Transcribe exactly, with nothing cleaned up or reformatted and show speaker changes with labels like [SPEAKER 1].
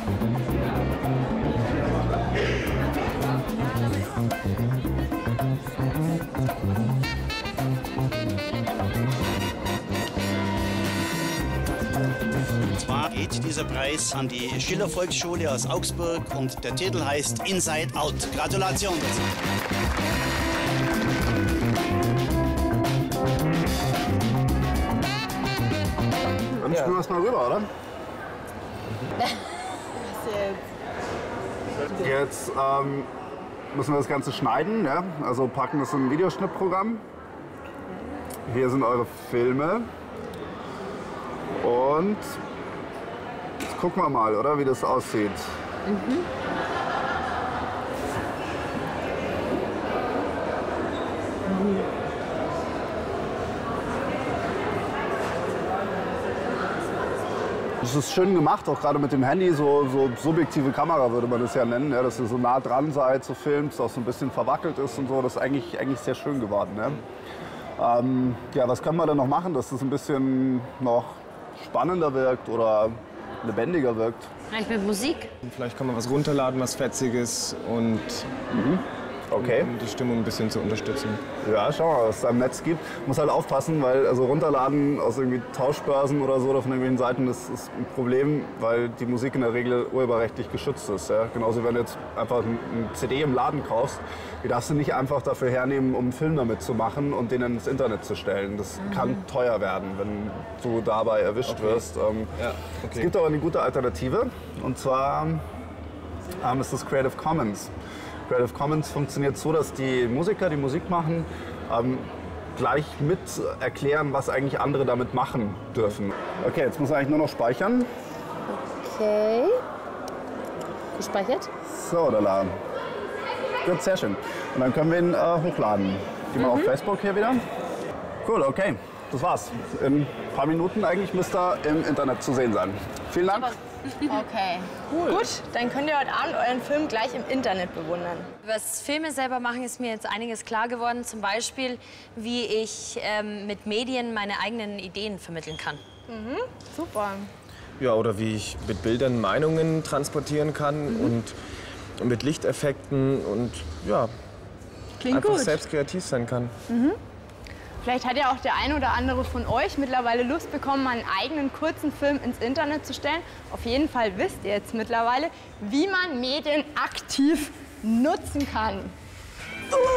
[SPEAKER 1] Und zwar geht dieser Preis an die Schiller Volksschule aus Augsburg und der Titel heißt Inside Out. Gratulation dazu.
[SPEAKER 2] Dann spielen wir es mal rüber, oder? Jetzt ähm, müssen wir das Ganze schneiden, ja? Also packen das in ein Videoschnittprogramm. Hier sind eure Filme. Und jetzt gucken wir mal, oder, wie das aussieht. Mhm. Das ist schön gemacht, auch gerade mit dem Handy, so, so subjektive Kamera würde man das ja nennen, ja, dass ihr so nah dran seid, so filmt, auch so ein bisschen verwackelt ist und so. Das ist eigentlich, eigentlich sehr schön geworden. Ne? Ähm, ja, was können wir denn noch machen, dass das ein bisschen noch spannender wirkt oder lebendiger wirkt?
[SPEAKER 3] Vielleicht mit Musik.
[SPEAKER 4] Vielleicht kann man was runterladen, was Fetziges und
[SPEAKER 2] mhm. Okay.
[SPEAKER 4] Um die Stimmung ein bisschen zu unterstützen.
[SPEAKER 2] Ja, schau mal, was es da im Netz gibt. Muss halt aufpassen, weil also runterladen aus irgendwie Tauschbörsen oder so oder von irgendwelchen Seiten, das ist ein Problem, weil die Musik in der Regel urheberrechtlich geschützt ist. Ja? Genauso, wenn du jetzt einfach eine C D im Laden kaufst, die darfst du nicht einfach dafür hernehmen, um einen Film damit zu machen und den ins Internet zu stellen. Das mhm. kann teuer werden, wenn du dabei erwischt okay. wirst. Ähm,
[SPEAKER 4] ja, okay.
[SPEAKER 2] Es gibt aber eine gute Alternative, und zwar ähm, ist das Creative Commons. Creative Commons funktioniert so, dass die Musiker, die Musik machen, ähm, gleich mit erklären, was eigentlich andere damit machen dürfen. Okay, jetzt muss er eigentlich nur noch speichern.
[SPEAKER 3] Okay. Gespeichert?
[SPEAKER 2] So, da laden. Gut, sehr schön. Und dann können wir ihn äh, hochladen. Gehen wir mhm. auf Facebook hier wieder. Cool, okay. Das war's. In ein paar Minuten eigentlich müsste er im Internet zu sehen sein. Vielen Dank.
[SPEAKER 5] Aber okay, cool. Gut, dann könnt ihr heute Abend euren Film gleich im Internet bewundern.
[SPEAKER 3] Über das Filme selber machen ist mir jetzt einiges klar geworden. Zum Beispiel, wie ich ähm, mit Medien meine eigenen Ideen vermitteln kann.
[SPEAKER 5] Mhm, super.
[SPEAKER 4] Ja, oder wie ich mit Bildern Meinungen transportieren kann mhm. und mit Lichteffekten und ja,
[SPEAKER 5] Klingt
[SPEAKER 4] einfach
[SPEAKER 5] gut.
[SPEAKER 4] selbst kreativ sein kann.
[SPEAKER 5] Mhm. Vielleicht hat ja auch der ein oder andere von euch mittlerweile Lust bekommen, einen eigenen kurzen Film ins Internet zu stellen. Auf jeden Fall wisst ihr jetzt mittlerweile, wie man Medien aktiv nutzen kann.